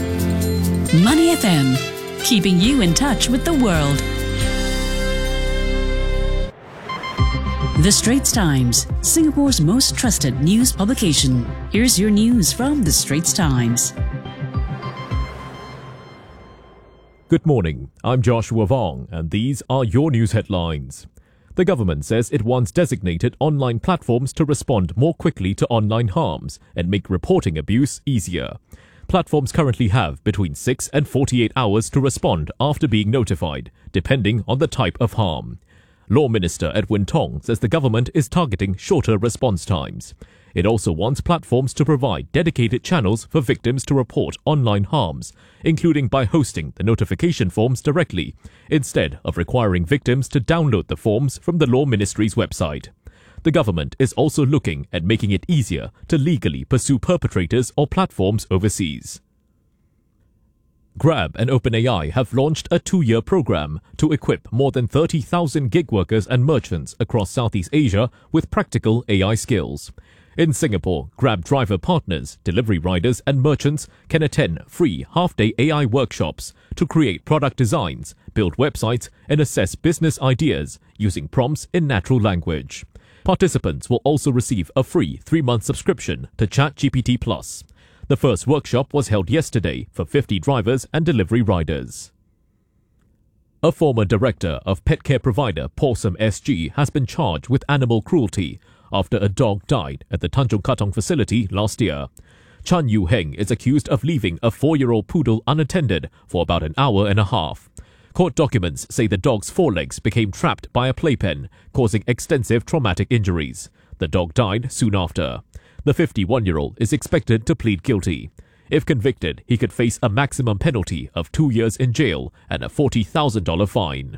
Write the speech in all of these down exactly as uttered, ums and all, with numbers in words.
Money F M, keeping you in touch with the world. The Straits Times, Singapore's most trusted news publication. Here's your news from The Straits Times. Good morning, I'm Joshua Vong, and these are your news headlines. The government says it wants designated online platforms to respond more quickly to online harms and make reporting abuse easier. Platforms currently have between six and forty-eight hours to respond after being notified, depending on the type of harm. Law Minister Edwin Tong says the government is targeting shorter response times. It also wants platforms to provide dedicated channels for victims to report online harms, including by hosting the notification forms directly, instead of requiring victims to download the forms from the Law Ministry's website. The government is also looking at making it easier to legally pursue perpetrators or platforms overseas. Grab and OpenAI have launched a two-year program to equip more than thirty thousand gig workers and merchants across Southeast Asia with practical A I skills. In Singapore, Grab driver partners, delivery riders and merchants can attend free half-day A I workshops to create product designs, build websites and assess business ideas using prompts in natural language. Participants will also receive a free three-month subscription to ChatGPT Plus. The first workshop was held yesterday for fifty drivers and delivery riders. A former director of pet care provider Pawsome S G has been charged with animal cruelty after a dog died at the Tanjong Katong facility last year. Chan Yu Heng is accused of leaving a four-year-old poodle unattended for about an hour and a half. Court documents say the dog's forelegs became trapped by a playpen, causing extensive traumatic injuries. The dog died soon after. The fifty-one-year-old is expected to plead guilty. If convicted, he could face a maximum penalty of two years in jail and a forty thousand dollars fine.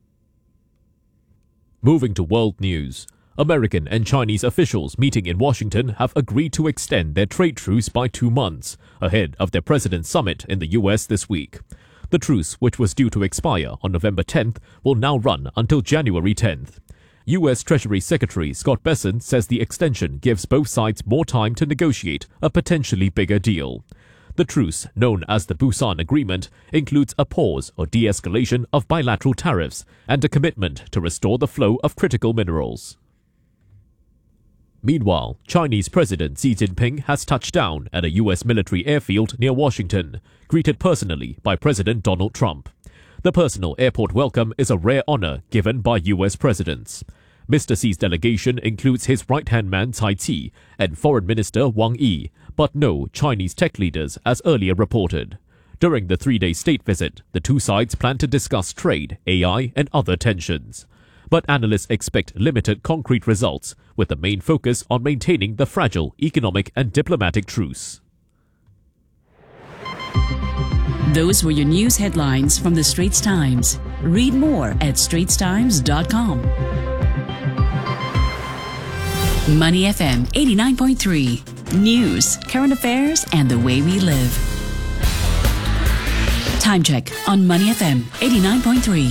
Moving to world news. American and Chinese officials meeting in Washington have agreed to extend their trade truce by two months, ahead of their president's summit in the U S this week. The truce, which was due to expire on November tenth, will now run until January tenth. U S Treasury Secretary Scott Bessent says the extension gives both sides more time to negotiate a potentially bigger deal. The truce, known as the Busan Agreement, includes a pause or de-escalation of bilateral tariffs and a commitment to restore the flow of critical minerals. Meanwhile, Chinese President Xi Jinping has touched down at a U S military airfield near Washington, greeted personally by President Donald Trump. The personal airport welcome is a rare honor given by U S presidents. Mister Xi's delegation includes his right-hand man Cai Qi and Foreign Minister Wang Yi, but no Chinese tech leaders as earlier reported. During the three-day state visit, the two sides plan to discuss trade, A I and other tensions. But analysts expect limited concrete results, with the main focus on maintaining the fragile economic and diplomatic truce. Those were your news headlines from The Straits Times. Read more at straits times dot com. Money F M eighty-nine point three. News, current affairs, and the way we live. Time check on Money F M eighty-nine point three.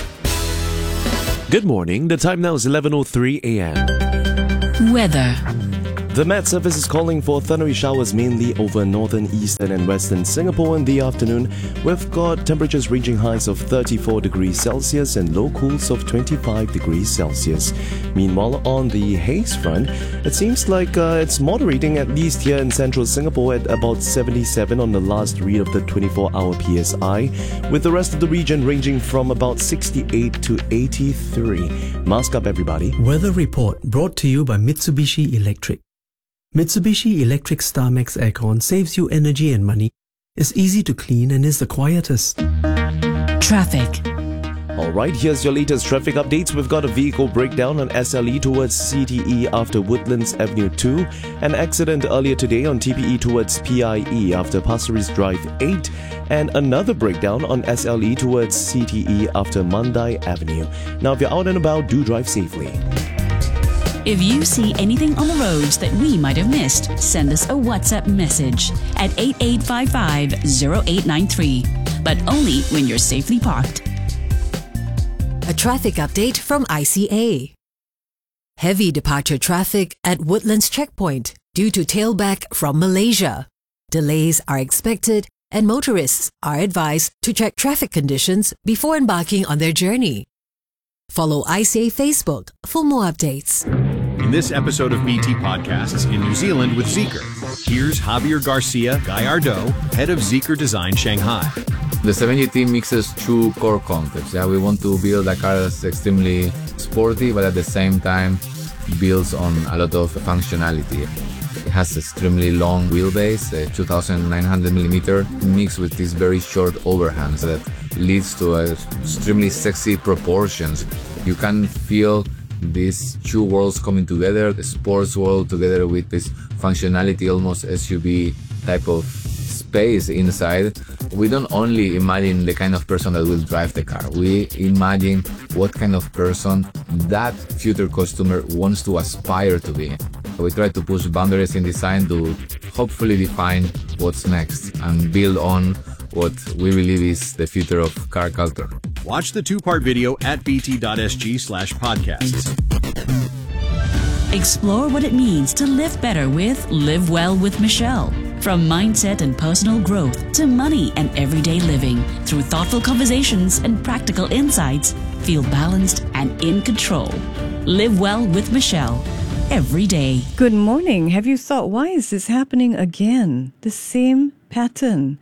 Good morning. The time now is eleven oh three a m. Weather. The Met Service is calling for thundery showers mainly over northern, eastern and western Singapore in the afternoon. We've got temperatures reaching highs of thirty-four degrees Celsius and low cools of twenty-five degrees Celsius. Meanwhile, on the haze front, it seems like uh, it's moderating, at least here in central Singapore, at about seventy-seven on the last read of the twenty-four hour P S I, with the rest of the region ranging from about sixty-eight to eighty-three. Mask up, everybody. Weather report brought to you by Mitsubishi Electric. Mitsubishi Electric StarMax Aircon saves you energy and money, is easy to clean and is the quietest. Traffic. Alright, here's your latest traffic updates. We've got a vehicle breakdown on S L E towards C T E after Woodlands Avenue two, an accident earlier today on T P E towards P I E after Pasir Ris Drive eight, and another breakdown on S L E towards C T E after Mandai Avenue. Now, if you're out and about, do drive safely. If you see anything on the roads that we might have missed, send us a WhatsApp message at eight eight five five zero eight nine three, but only when you're safely parked. A traffic update from I C A. Heavy departure traffic at Woodlands Checkpoint due to tailback from Malaysia. Delays are expected and motorists are advised to check traffic conditions before embarking on their journey. Follow I C A Facebook for more updates. In this episode of B T Podcasts in New Zealand with Zeekr, here's Javier Garcia Gallardo, head of Zeekr Design Shanghai. The seven G T mixes two core concepts. Yeah, we want to build a car that's extremely sporty, but at the same time builds on a lot of functionality. It has extremely long wheelbase, uh, two thousand nine hundred millimeter, mixed with these very short overhangs that leads to uh, extremely sexy proportions. You can feel these two worlds coming together, the sports world together with this functionality, almost S U V type of space inside. We don't only imagine the kind of person that will drive the car. We imagine what kind of person that future customer wants to aspire to be. We try to push boundaries in design to hopefully define what's next and build on what we believe is the future of car culture. Watch the two-part video at bt.sg slash podcasts. Explore what it means to live better with Live Well with Michelle. From mindset and personal growth to money and everyday living, through thoughtful conversations and practical insights, feel balanced and in control. Live Well with Michelle. Every day. Good morning. Have you thought, why is this happening again? The same pattern.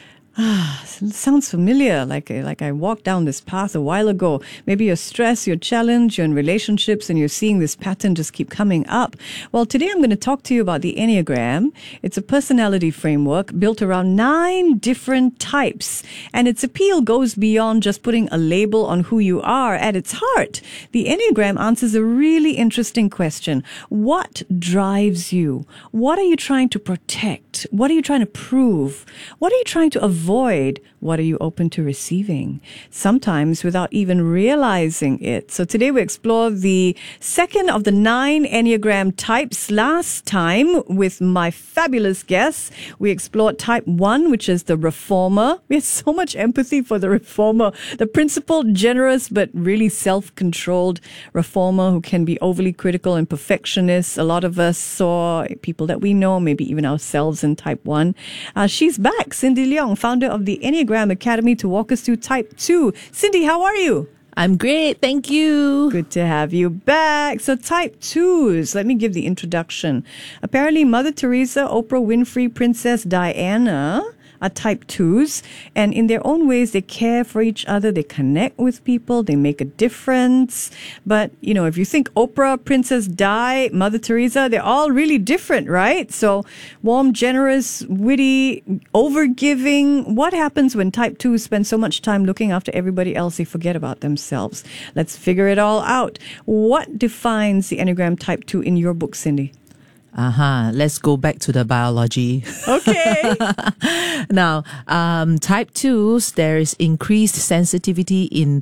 Ah, it sounds familiar, like, like I walked down this path a while ago. Maybe you're stressed, you're challenged, you're in relationships, and you're seeing this pattern just keep coming up. Well, today I'm going to talk to you about the Enneagram. It's a personality framework built around nine different types, and its appeal goes beyond just putting a label on who you are. At its heart, the Enneagram answers a really interesting question. What drives you? What are you trying to protect? What are you trying to prove? What are you trying to avoid? Avoid, what are you open to receiving? Sometimes without even realizing it. So today we explore the second of the nine Enneagram types. Last time with my fabulous guests, we explored type one, which is the reformer. We had so much empathy for the reformer, the principled, generous, but really self-controlled reformer who can be overly critical and perfectionist. A lot of us saw people that we know, maybe even ourselves in type one. Uh, she's back, Cindy Leong, founder of the Enneagram Academy, to walk us through type two. Cindy, how are you? I'm great, thank you. Good to have you back. So type twos, let me give the introduction. Apparently Mother Teresa, Oprah Winfrey, Princess Diana are type twos, and in their own ways they care for each other, they connect with people, they make a difference. But you know, if you think Oprah, Princess Di, Mother Teresa, they're all really different, right? So warm, generous, witty, overgiving. What happens when type twos spend so much time looking after everybody else they forget about themselves? Let's figure it all out. What defines the Enneagram type two in your book, Cindy? Uh-huh. Let's go back to the biology. Okay. Now, um, type twos, there is increased sensitivity in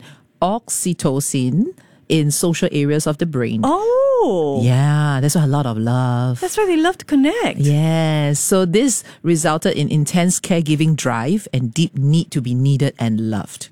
oxytocin in social areas of the brain. Oh. Yeah, that's why a lot of love. That's why they love to connect. Yes. So this resulted in intense caregiving drive and deep need to be needed and loved.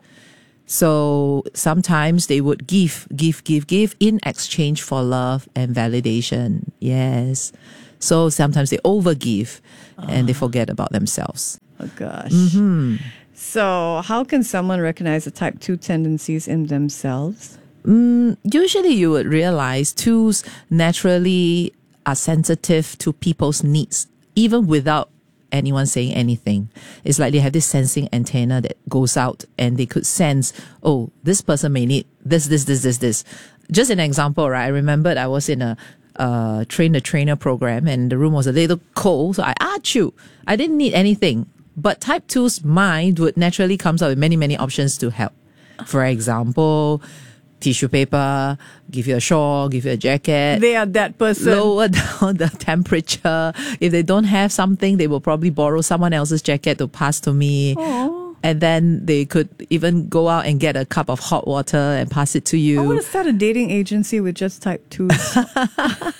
So sometimes they would give, give, give, give in exchange for love and validation. Yes. So sometimes they overgive oh. and they forget about themselves. Oh, gosh. Mm-hmm. So how can someone recognize the type two tendencies in themselves? Mm, usually you would realize twos naturally are sensitive to people's needs, even without anyone saying anything. It's like they have this sensing antenna that goes out and they could sense, oh, this person may need this, this, this, this, this. Just an example, right? I remembered I was in a uh, train the trainer program and the room was a little cold. So I achoo. I didn't need anything. But type two's mind would naturally comes up with many, many options to help. For example, tissue paper, give you a shawl, give you a jacket. They are that person. Lower down the temperature. If they don't have something, they will probably borrow someone else's jacket to pass to me. Aww. And then they could even go out and get a cup of hot water and pass it to you. I want to start a dating agency with just type twos.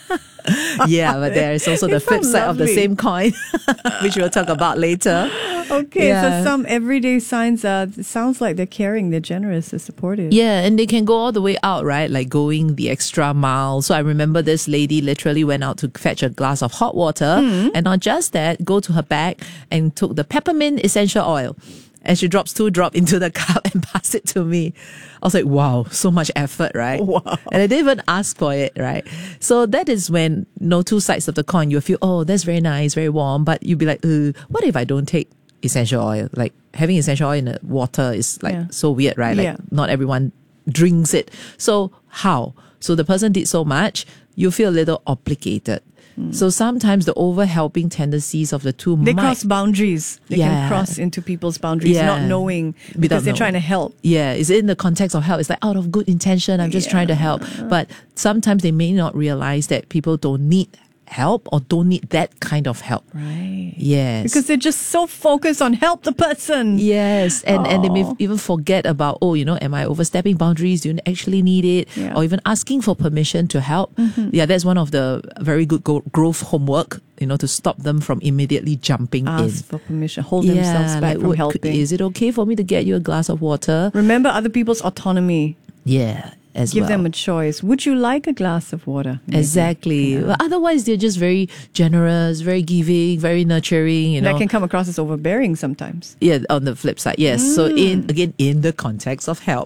Yeah, but there is also the flip side of the same coin, which we'll talk about later. Okay, Yeah. so some everyday signs are, it sounds like they're caring, they're generous, they're supportive. Yeah, and they can go all the way out, right? Like going the extra mile. So I remember this lady literally went out to fetch a glass of hot water, and not just that, go to her bag and took the peppermint essential oil. And she drops two drops into the cup and passed it to me. I was like, wow, so much effort, right? Wow. And I didn't even ask for it, right? So that is when, you know, two sides of the coin. You feel, oh, that's very nice, very warm. But you'll be like, uh, what if I don't take essential oil? Like having essential oil in the water is like Yeah. so weird, right? Like Yeah. not everyone drinks it. So how? So the person did so much, you feel a little obligated. So sometimes the over-helping tendencies of the two They might... cross boundaries. They Yeah. can cross into people's boundaries, Yeah. not knowing, Without because they're knowing. trying to help. Yeah, it's in the context of help. It's like out of good intention, I'm just trying to help. But sometimes they may not realize that people don't need help or don't need that kind of help. Right. Yes. Because they're just so focused on help the person. Yes, and, and they may even forget about, oh, you know, am I overstepping boundaries? Do you actually need it? Yeah. Or even asking for permission to help. Yeah, that's one of the very good go- growth homework, you know, to stop them from immediately jumping Ask in. for permission, hold themselves back like, from what- helping. Is it okay for me to get you a glass of water? Remember other people's autonomy. Yeah, as Give well. them a choice. Would you like a glass of water? Maybe. Exactly. Well, otherwise, they're just very generous, very giving, very nurturing. You know, That can come across as overbearing sometimes. yeah. On the flip side, yes. So in again, in the context of help,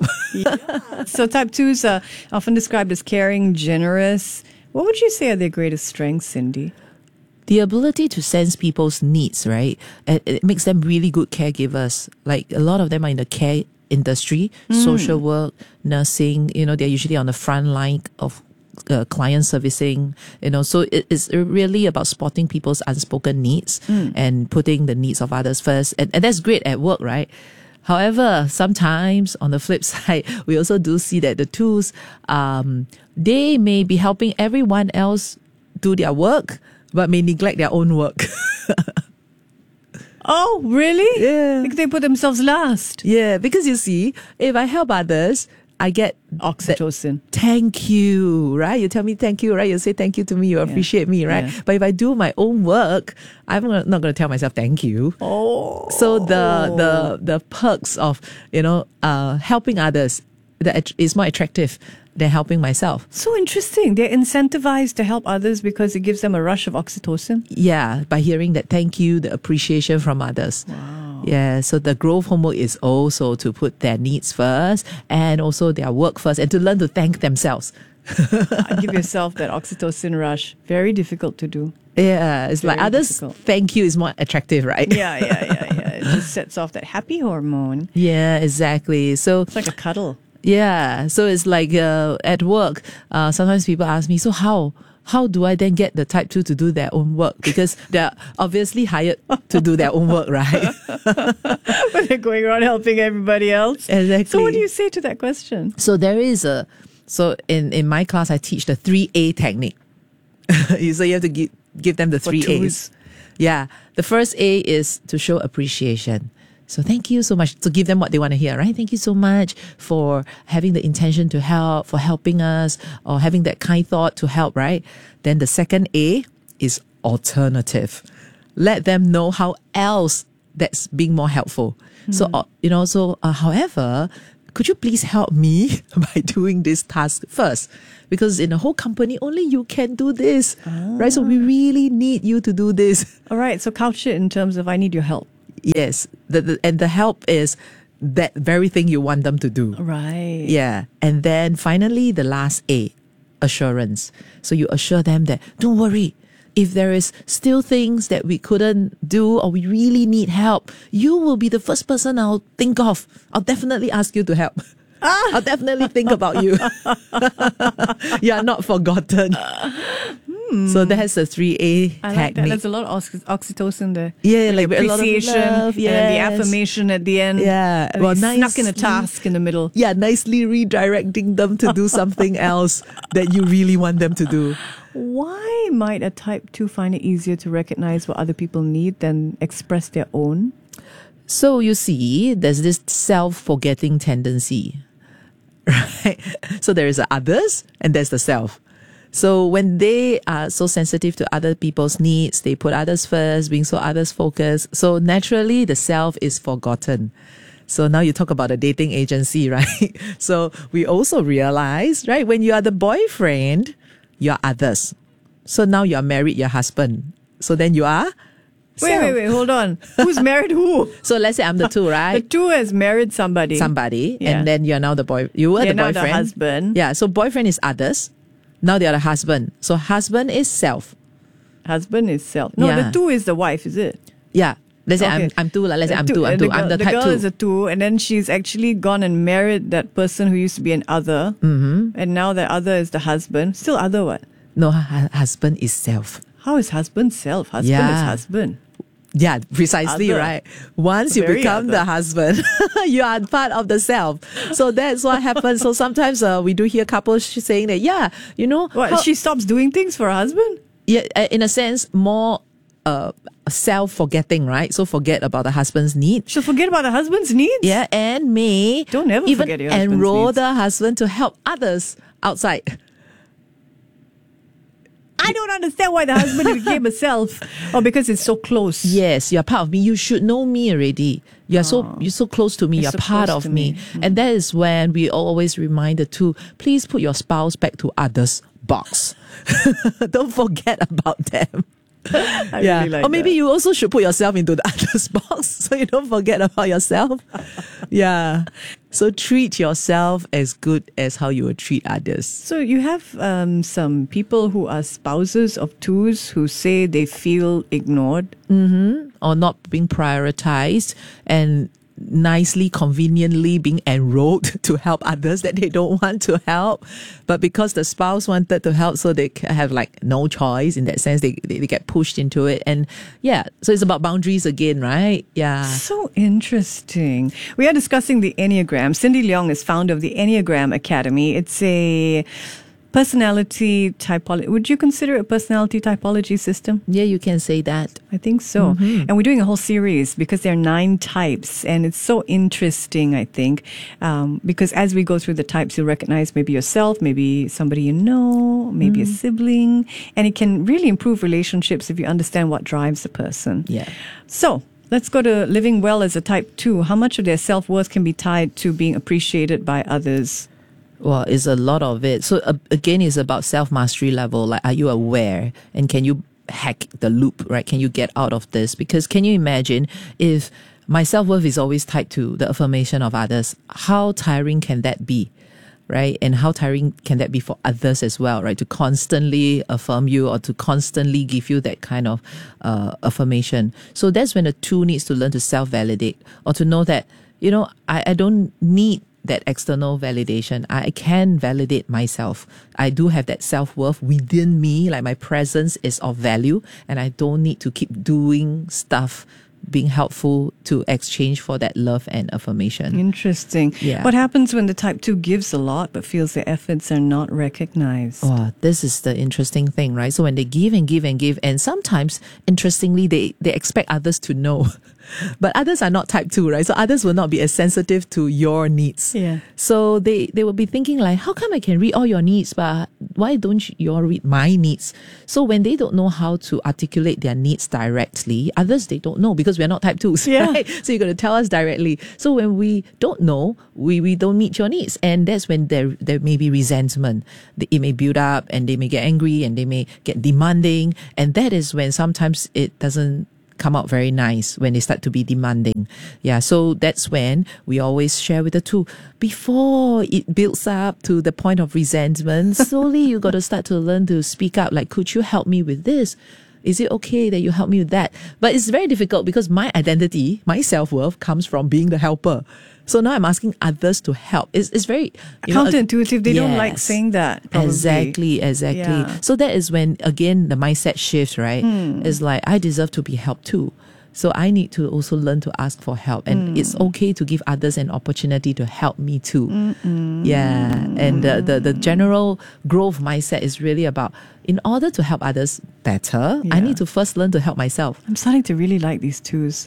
So type twos are often described as caring, generous. What would you say are their greatest strengths, Cindy? the ability to sense people's needs, right? It, it makes them really good caregivers. Like a lot of them are in the care industry, social work, nursing. You know, they're usually on the front line of uh, client servicing. You know, so it is really about spotting people's unspoken needs and putting the needs of others first. And, and that's great at work, right? However, sometimes on the flip side, we also do see that the twos, um, they may be helping everyone else do their work, but may neglect their own work. Oh, really? Yeah. Like they put themselves last. Yeah, because you see, if I help others, I get Oxytocin. thank you, right? You tell me thank you, right? You say thank you to me, you appreciate me, right? Yeah. But if I do my own work, I'm not going to tell myself thank you. Oh. So the the the perks of, you know, uh, helping others that is more attractive than helping myself. So interesting. They're incentivized to help others because it gives them a rush of oxytocin. Yeah, by hearing that thank you, the appreciation from others. Wow. Yeah, so the growth homework is also to put their needs first and also their work first and to learn to thank themselves. Give yourself that oxytocin rush. Very difficult to do. Yeah, it's like Very others difficult. thank you is more attractive, right? Yeah, yeah, yeah, yeah. It just sets off that happy hormone. Yeah, exactly. So It's like a cuddle. yeah, so it's like uh, at work, uh, sometimes people ask me, so how? How do I then get the type two to do their own work? Because they're obviously hired to do their own work, right? But they're going around helping everybody else. Exactly. So what do you say to that question? So there is a, so in, in my class, I teach the three A technique. So you have to give, give them the three twos. A's. Yeah. The first A is to show appreciation. So thank you so much. So give them what they want to hear, right? Thank you so much for having the intention to help, for helping us, or having that kind thought to help, right? Then the second A is alternative. Let them know how else that's being more helpful. So, uh, you know, so uh, however, could you please help me by doing this task first? Because in the whole company, only you can do this, right? So we really need you to do this. All right, so couch it in terms of I need your help. Yes, the, the, and the help is that very thing you want them to do. Right. Yeah. And then finally, the last A, assurance. So you assure them that, don't worry, if there is still things that we couldn't do or we really need help, you will be the first person I'll think of. I'll definitely ask you to help. I'll definitely think about you. You are not forgotten. So that's the three A I like that. technique. There's a lot of oxy- oxytocin there. Yeah, With like the a lot of appreciation love, and then the yes. affirmation at the end. Yeah, and well, well, snuck in a nicely- task in the middle. Yeah, nicely redirecting them to do something else that you really want them to do. Why might a type two find it easier to recognize what other people need than express their own? So you see, there's this self-forgetting tendency, right? So there is the others and there's the self. So when they are so sensitive to other people's needs, they put others first, being so others focused. So naturally, the self is forgotten. So now you talk about a dating agency, right? So we also realize, right, when you are the boyfriend, you are others. So now you are married, your husband. So then you are Wait, self. wait, wait, hold on. Who's married who? So let's say I'm the two, The right? two has married somebody. Somebody, Yeah. and then you're now the boy. You were You're the now boyfriend. the husband. Yeah. So boyfriend is others. Now they are the husband. So husband is self. Husband is self. No, Yeah. the two is the wife, is it? Yeah. Let's say Okay. I'm I'm two. Like, let's say The I'm two- two. uh, I'm the two. I'm girl- the, the type girl two. is a two, and then she's actually gone and married that person who used to be an other, mm-hmm. and now the other is the husband. Still other what? No, hu- husband is self. How is husband self? Husband is Yeah. husband. Yeah, precisely Other. right. Once you Very become other. the husband, you are part of the self. So that's what happens. So sometimes uh, we do hear couples sh- saying that, yeah, you know, What? how- She stops doing things for her husband? yeah, uh, in a sense, more uh, self-forgetting, right? So forget about the husband's needs. She'll forget about her husband's needs? Yeah, and may Don't ever even forget your husband's enroll needs. the husband to help others outside. I don't understand why the husband became a self. Oh, because it's so close. Yes, you're part of me. You should know me already. You're so you're so close to me. You're You're so part close of to me. me. And that is when we always remind the two, please put your spouse back to others box. Don't forget about them. I yeah. really like or maybe that. you also should put yourself into the others box so you don't forget about yourself. yeah. So treat yourself as good as how you would treat others. So you have um, some people who are spouses of twos who say they feel ignored. Or not being prioritized and nicely, conveniently being enrolled to help others that they don't want to help. But because the spouse wanted to help, so they ca- have like no choice in that sense, they, they, they get pushed into it. And yeah, so it's about boundaries again, right? Yeah. So interesting. We are discussing the Enneagram. Cindy Leong is founder of the Enneagram Academy. It's a personality typology. Would you consider it a personality typology system? Yeah, you can say that. I think so. And we're doing a whole series because there are nine types, and it's so interesting, I think, um, because as we go through the types, you'll recognize maybe yourself, maybe somebody you know, maybe a sibling, and it can really improve relationships if you understand what drives the person. Yeah. So let's go to living well as a type two. How much of their self-worth can be tied to being appreciated by others? Well, it's a lot of it. So uh, again, it's about self-mastery level. Like, are you aware? And can you hack the loop, right? Can you get out of this? Because can you imagine if my self-worth is always tied to the affirmation of others? How tiring can that be? Right? And how tiring can that be for others as well, right? To constantly affirm you or to constantly give you that kind of uh, affirmation. So that's when the two needs to learn to self-validate or to know that, you know, I, I don't need that external validation. I can validate myself. I do have that self-worth within me, like my presence is of value, and I don't need to keep doing stuff, being helpful to exchange for that love and affirmation. Interesting. Yeah. What happens when the type two gives a lot but feels their efforts are not recognized? Oh, this is the interesting thing, right? So when they give and give and give, and sometimes, interestingly, they, they expect others to know. But others are not type two, right? So others will not be as sensitive to your needs. Yeah. So they, they will be thinking like, how come I can read all your needs, but why don't you all read my needs? So when they don't know how to articulate their needs directly, others, they don't know because we're not type twos, Yeah. right? So you're going to tell us directly. So when we don't know, we, we don't meet your needs. And that's when there, there may be resentment. It may build up and they may get angry and they may get demanding. And that is when sometimes it doesn't come out very nice when they start to be demanding. Yeah, so that's when we always share with the two. Before it builds up to the point of resentment, slowly you got to start to learn to speak up. Like, could you help me with this? Is it okay that you help me with that? But it's very difficult because my identity, my self-worth comes from being the helper. So now I'm asking others to help. It's, it's very you know, counterintuitive. They don't like yes. saying that. Probably. Exactly, exactly. Yeah. So that is when, again, the mindset shifts, right? Hmm. It's like, I deserve to be helped too. So I need to also learn to ask for help. And Hmm. it's okay to give others an opportunity to help me too. Mm-mm. Yeah. And the, the, the general growth mindset is really about, in order to help others better, I Yeah. need to first learn to help myself. I'm starting to really like these twos.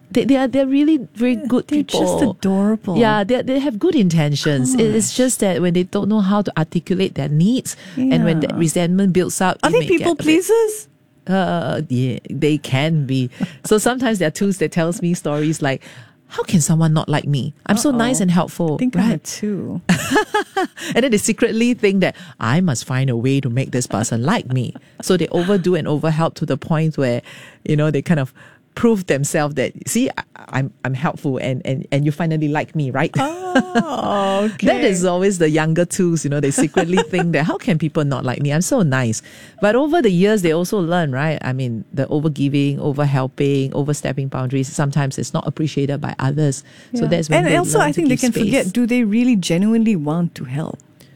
They, they are they're really very good They're people. just adorable. Yeah, they they have good intentions. It- It's just that when they don't know how to articulate their needs, and when the Yeah. resentment builds up, Are it they may get people a bit- pleasers? Uh, yeah, they can be. So sometimes there are tools that tells me stories like, how can someone not like me? I'm so nice and helpful. I think I'm a right? two. And then they secretly think that I must find a way to make this person like me. So they overdo and overhelp to the point where, you know, they kind of prove themselves that, see, I, I'm I'm helpful and, and, and you finally like me, right? Oh, okay. That is always the younger twos, you know, they secretly think that how can people not like me? I'm so nice. But over the years, they also learn, right? I mean, the overgiving, overhelping, overstepping boundaries, sometimes it's not appreciated by others. So Yeah. that's when And they also, learn I to think they give can space. forget, do they really genuinely want to help?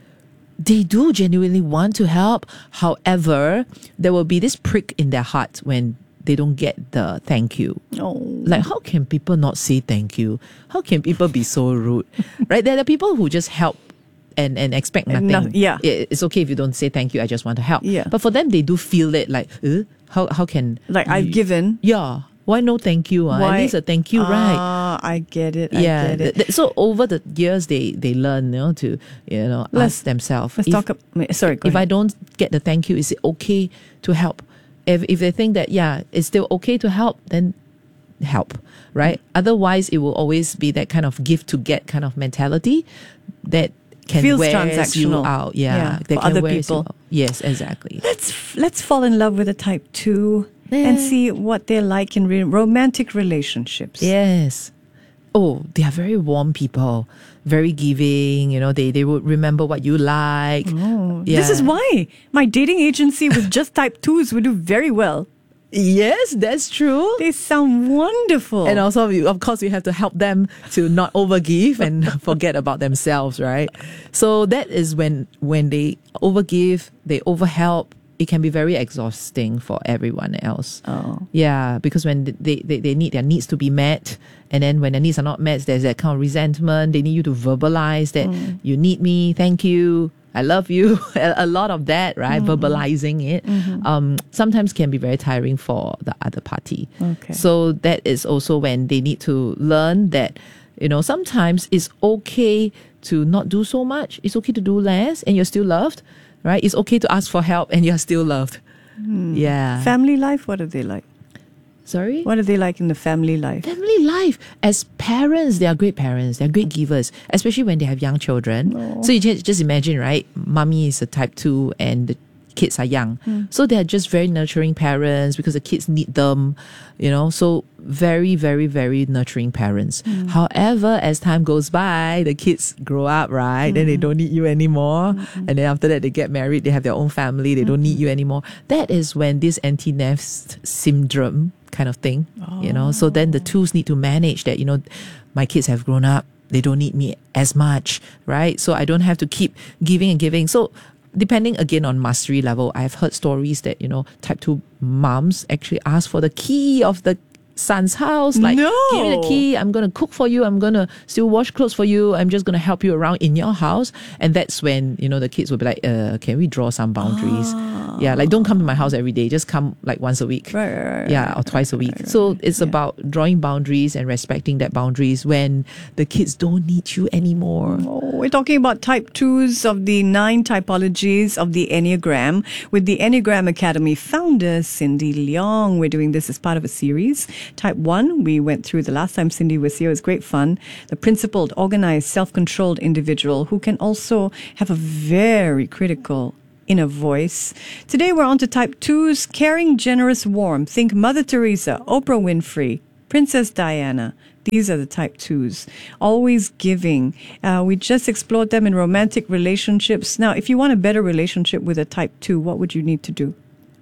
They do genuinely want to help. However, there will be this prick in their heart when they don't get the thank you. Oh. Like, how can people not say thank you? How can people be so rude? Right? There are people who just help and, and expect And nothing. no- yeah. It- It's okay if you don't say thank you, I just want to help. Yeah. But for them, they do feel it like, uh, how, how can... Like, I've you- given. Yeah. Why no thank you? Uh? At least a thank you, right? Ah, I get it. I Yeah. get it. th- th- so over the years, they, they learn, you know, to, you know, Let's- ask themselves. Let's if- talk. Ab- sorry, go if I ahead. don't get the thank you, is it okay to help? If if they think that, yeah, it's still okay to help, then help, right? Otherwise, it will always be that kind of give to get kind of mentality that can Feels wear you transactional. out. Yeah, Yeah, that for can other wear you people. out. Yes, exactly. let's let's fall in love with a type two and Yeah. see what they're like in re- romantic relationships. Yes. Oh, they are very warm people, very giving. You know, they, they would remember what you like. Oh, Yeah. This is why my dating agency with just type twos would do very well. Yes, that's true. They sound wonderful. And also, we, of course, we have to help them to not overgive and forget about themselves, right? So that is when when they overgive, they overhelp. It can be very exhausting for everyone else. Oh. Yeah, because when they, they, they need their needs to be met, and then when their needs are not met, there's that kind of resentment. They need you to verbalize that Mm. you need me, thank you, I love you. a, a lot of that, right? Mm-hmm. Verbalizing it um, sometimes can be very tiring for the other party. Okay. So that is also when they need to learn that, you know, sometimes it's okay to not do so much. It's okay to do less and you're still loved, right? It's okay to ask for help and you're still loved. Yeah. Family life, what are they like? Sorry? What are they like in the family life? Family life. As parents, they are great parents. They are great givers, especially when they have young children. So you just, just imagine, right? Mommy is a type two and the kids are young. So they are just very nurturing parents because the kids need them, you know. So very, very, very nurturing parents. However, as time goes by, the kids grow up, right? Then they don't need you anymore. And then after that, they get married, they have their own family, they don't need you anymore. That is when this empty nest syndrome kind of thing, you know. So then the twos need to manage that, you know, my kids have grown up, they don't need me as much, right? So I don't have to keep giving and giving. So depending again on mastery level, I've heard stories that, you know, type two moms actually ask for the key of the son's house, like, No. give me the key, I'm going to cook for you, I'm going to still wash clothes for you, I'm just going to help you around in your house. And that's when, you know, the kids will be like, uh, can we draw some boundaries? Yeah, like don't come to my house every day, just come like once a week. Right, right, right, yeah, right, or twice a right, week. right, So right. it's Yeah. about drawing boundaries and respecting that boundaries when the kids don't need you anymore. Oh, we're talking about type twos of the nine typologies of the Enneagram with the Enneagram Academy founder, Cindy Leong. We're doing this as part of a series. Type one, we went through the last time Cindy was here. It was great fun. The principled, organized, self-controlled individual who can also have a very critical inner voice. Today we're on to type twos, caring, generous, warm. Think Mother Teresa, Oprah Winfrey, Princess Diana. These are the type twos. Always giving. Uh, we just explored them in romantic relationships. Now, if you want a better relationship with a type two, what would you need to do?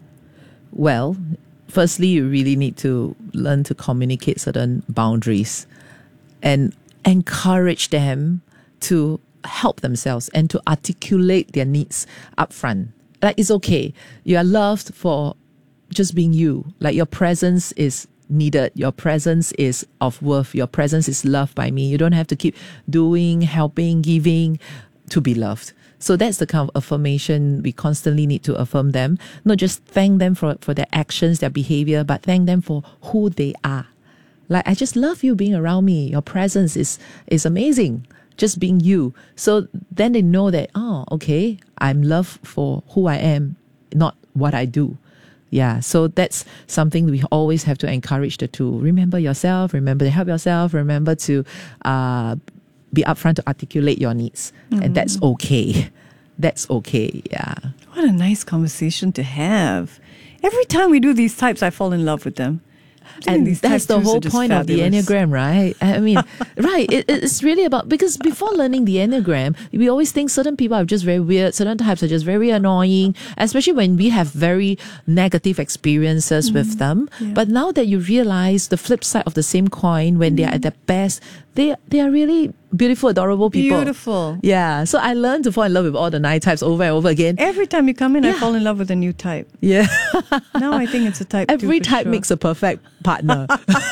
Well, firstly, you really need to learn to communicate certain boundaries and encourage them to help themselves and to articulate their needs upfront. Like, it's okay. You are loved for just being you. Like, your presence is needed. Your presence is of worth. Your presence is loved by me. You don't have to keep doing, helping, giving to be loved. So that's the kind of affirmation we constantly need to affirm them. Not just thank them for, for their actions, their behavior, but thank them for who they are. Like, I just love you being around me. Your presence is is amazing. Just being you. So then they know that, oh, okay, I'm loved for who I am, not what I do. Yeah, so that's something we always have to encourage the two. Remember yourself, remember to help yourself, remember to uh, be upfront to articulate your needs. Mm-hmm. And that's okay. That's okay, yeah. What a nice conversation to have. Every time we do these types, I fall in love with them. And that's the whole point of the Enneagram, right? I mean, right. It, it's really about, because before learning the Enneagram, we always think certain people are just very weird, certain types are just very annoying, especially when we have very negative experiences mm-hmm. with them. Yeah. But now that you realize the flip side of the same coin, when mm-hmm. they are at their best, they they are really beautiful, adorable people. Beautiful. Yeah. So I learned to fall in love with all the nine types over and over again. Every time you come in, yeah. I fall in love with a new type. Yeah. Now I think it's a type Every two for type sure. makes a perfect partner.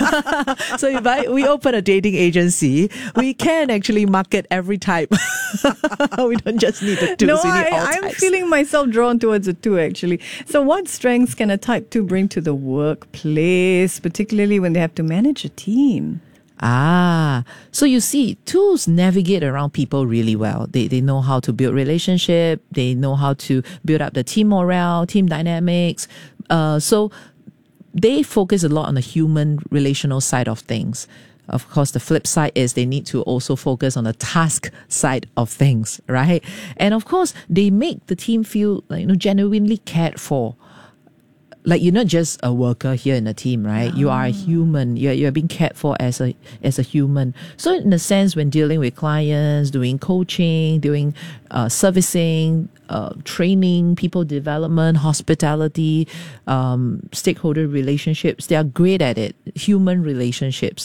So if I, we open a dating agency, we can actually market every type. We don't just need the twos. No, we need I, all I'm types. feeling myself drawn towards a two, actually. So what strengths can a type two bring to the workplace, particularly when they have to manage a team? Ah, so you see, twos navigate around people really well. They they know how to build relationship. They know how to build up the team morale, team dynamics. Uh, so they focus a lot on the human relational side of things. Of course, the flip side is they need to also focus on the task side of things, right? And of course, they make the team feel like, you know, genuinely cared for. Like, you're not just a worker here in a team, right? Oh. You are a human. You're, you're being cared for as a as a human. So in a sense, when dealing with clients, doing coaching, doing uh, servicing, uh, training, people development, hospitality, um, stakeholder relationships, they are great at it. Human relationships.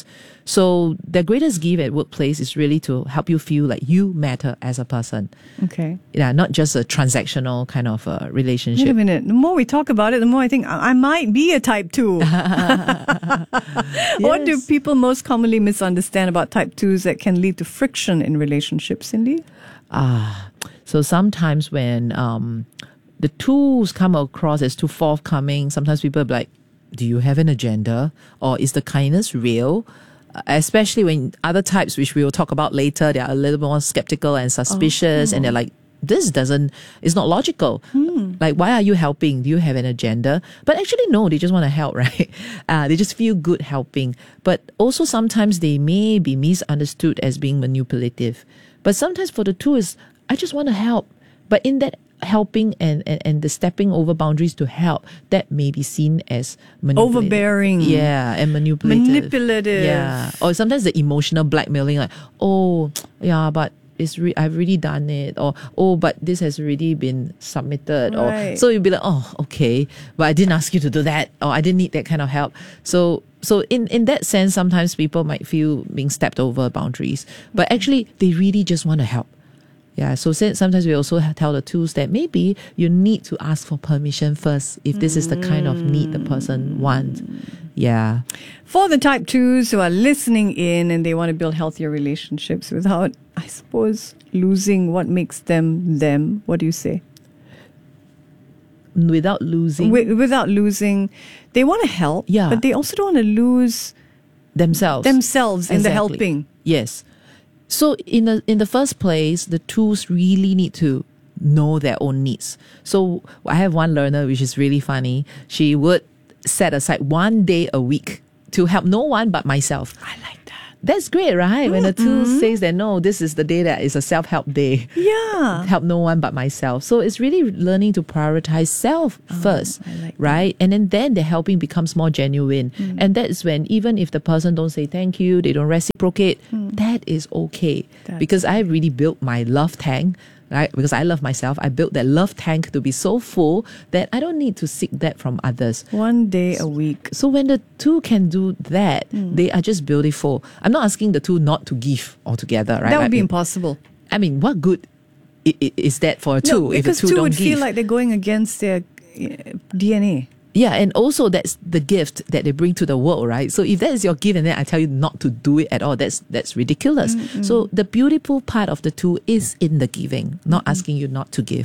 So their greatest gift at workplace is really to help you feel like you matter as a person. Okay. Yeah, not just a transactional kind of uh, relationship. Wait a minute. The more we talk about it, the more I think I, I might be a type two. Yes. What do people most commonly misunderstand about type twos that can lead to friction in relationships, Cindy? Ah, so sometimes when um, the twos come across as too forthcoming, sometimes people are like, do you have an agenda? Or is the kindness real? Especially when other types, which we will talk about later, they are a little more skeptical and suspicious, oh. and they're like, this doesn't, it's not logical. Hmm. Like, why are you helping? Do you have an agenda? But actually, no, they just want to help, right? Uh, they just feel good helping. But also sometimes they may be misunderstood as being manipulative. But sometimes for the two is, I just want to help. But in that helping and, and, and the stepping over boundaries to help, that may be seen as manipulative. Overbearing. Yeah, and manipulative. Manipulative. Yeah. Or sometimes the emotional blackmailing, like, oh, yeah, but it's re- I've already done it. Or, oh, but this has already been submitted. Right. Or so you'll be like, oh, okay, but I didn't ask you to do that. Or I didn't need that kind of help. So so in, in that sense, sometimes people might feel being stepped over boundaries. But actually, they really just want to help. Yeah, so sometimes we also tell the twos that maybe you need to ask for permission first if this is the kind of need the person wants. Yeah. For the type twos who are listening in and they want to build healthier relationships without, I suppose, losing what makes them them, what do you say? Without losing? With, without losing. They want to help, yeah. but they also don't want to lose themselves. Themselves in exactly. the helping. Yes. So in the in the first place, the twos really need to know their own needs. So I have one learner which is really funny. She would set aside one day a week to help no one but myself. I like that. That's great, right? When the two Mm-hmm. says that, no, this is the day that is a self-help day. Yeah. Help no one but myself. So it's really learning to prioritize self Oh, first, I like right? And then, then the helping becomes more genuine. Mm. And that is when even if the person don't say thank you, they don't reciprocate, Mm. that is okay. That's because I really built my love tank, right? Because I love myself. I built that love tank to be so full that I don't need to seek that from others. One day a week. So when the two can do that, Mm. they are just beautiful. I'm not asking the two not to give altogether, right? That would I be mean, impossible. I mean, what good i- i- is that for a two No, if the because two, two don't would give? feel like they're going against their uh, D N A. Yeah, and also that's the gift that they bring to the world, right? So if that is your gift and then I tell you not to do it at all, that's that's ridiculous. Mm-mm. So the beautiful part of the two is in the giving, not asking you not to give.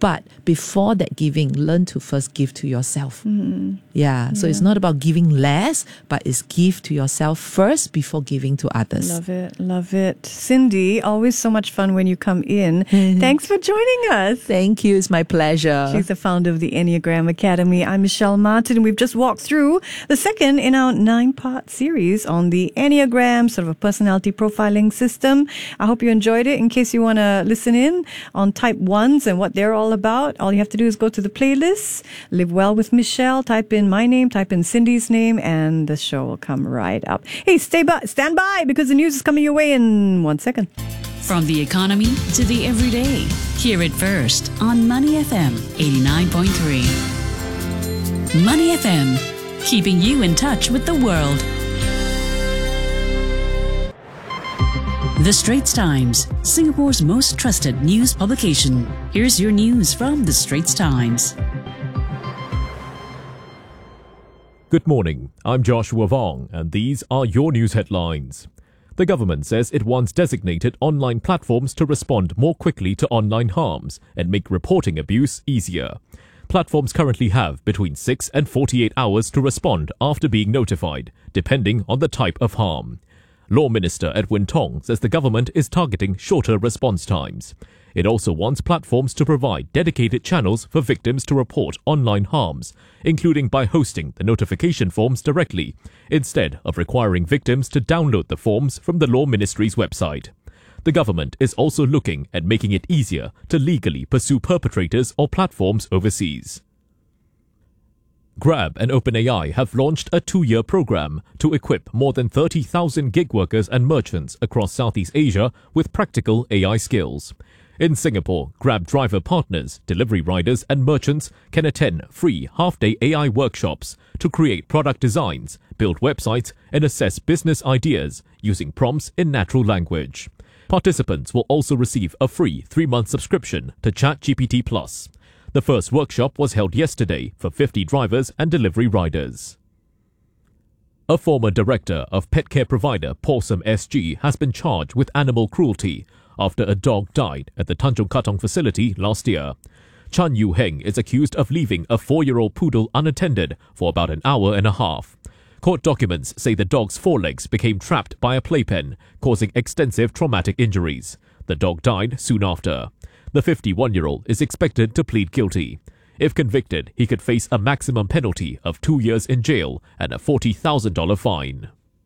But before that giving, learn to first give to yourself. Mm. Yeah, so Yeah. it's not about giving less, but it's give to yourself first before giving to others. Love it, love it. Cindy, always so much fun when you come in. Thanks for joining us. Thank you, it's my pleasure. She's the founder of the Enneagram Academy. I'm Michelle Martin. We've just walked through the second in our nine-part series on the Enneagram, sort of a personality profiling system. I hope you enjoyed it. In case you want to listen in on type ones and what they're all about, all you have to do is go to the playlist, Live Well with Michelle, type in my name, type in Cindy's name, and the show will come right up. Hey, stay by, stand by, because the news is coming your way in one second. From the economy to the everyday, hear it first on Money F M eighty-nine point three. Money F M, keeping you in touch with the world. The Straits Times, Singapore's most trusted news publication. Here's your news from The Straits Times. Good morning, I'm Joshua Vong, and these are your news headlines. The government says it wants designated online platforms to respond more quickly to online harms and make reporting abuse easier. Platforms currently have between six and forty-eight hours to respond after being notified, depending on the type of harm. Law Minister Edwin Tong says the government is targeting shorter response times. It also wants platforms to provide dedicated channels for victims to report online harms, including by hosting the notification forms directly, instead of requiring victims to download the forms from the Law Ministry's website. The government is also looking at making it easier to legally pursue perpetrators or platforms overseas. Grab and OpenAI have launched a two-year program to equip more than thirty thousand gig workers and merchants across Southeast Asia with practical A I skills. In Singapore, Grab driver partners, delivery riders and merchants can attend free half-day A I workshops to create product designs, build websites and assess business ideas using prompts in natural language. Participants will also receive a free three-month subscription to ChatGPT Plus. The first workshop was held yesterday for fifty drivers and delivery riders. A former director of pet care provider Pawsome S G has been charged with animal cruelty after a dog died at the Tanjong Katong facility last year. Chan Yu Heng is accused of leaving a four-year-old poodle unattended for about an hour and a half. Court documents say the dog's forelegs became trapped by a playpen, causing extensive traumatic injuries. The dog died soon after. The fifty-one-year-old is expected to plead guilty. If convicted, he could face a maximum penalty of two years in jail and a forty thousand dollars fine.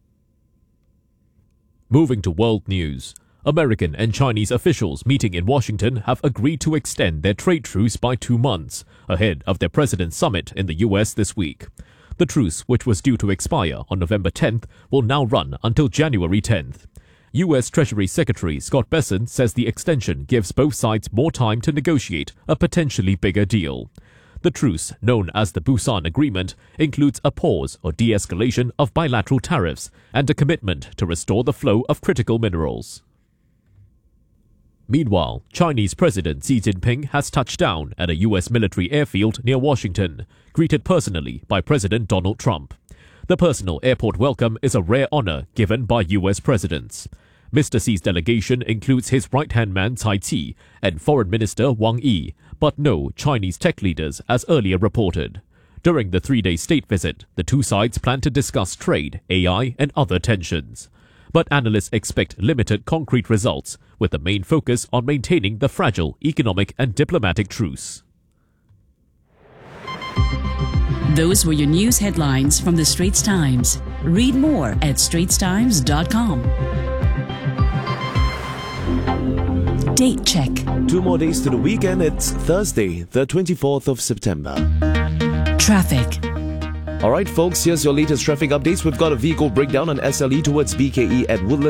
Moving to world news. American and Chinese officials meeting in Washington have agreed to extend their trade truce by two months, ahead of their president's summit in the U S this week. The truce, which was due to expire on November tenth, will now run until January tenth. U S Treasury Secretary Scott Bessent says the extension gives both sides more time to negotiate a potentially bigger deal. The truce, known as the Busan Agreement, includes a pause or de-escalation of bilateral tariffs and a commitment to restore the flow of critical minerals. Meanwhile, Chinese President Xi Jinping has touched down at a U S military airfield near Washington, greeted personally by President Donald Trump. The personal airport welcome is a rare honor given by U S presidents. Mister Xi's delegation includes his right-hand man Cai Qi and Foreign Minister Wang Yi, but no Chinese tech leaders as earlier reported. During the three-day state visit, the two sides plan to discuss trade, A I and other tensions. But analysts expect limited concrete results, with the main focus on maintaining the fragile economic and diplomatic truce. Those were your news headlines from The Straits Times. Read more at straits times dot com. Date check. Two more days to the weekend. It's Thursday, the twenty-fourth of September. Traffic. All right, folks, here's your latest traffic updates. We've got a vehicle breakdown on S L E towards B K E at Woodlands